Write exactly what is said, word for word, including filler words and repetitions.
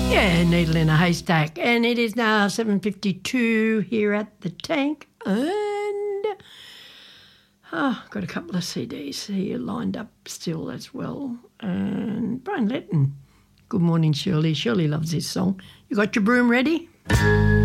Yeah, needle in a haystack. And it is now seven fifty-two here at the Tank. And oh, I've got a couple of C Ds here lined up still as well. And Brian Letton. Good morning, Shirley. Shirley loves this song. You got your broom ready?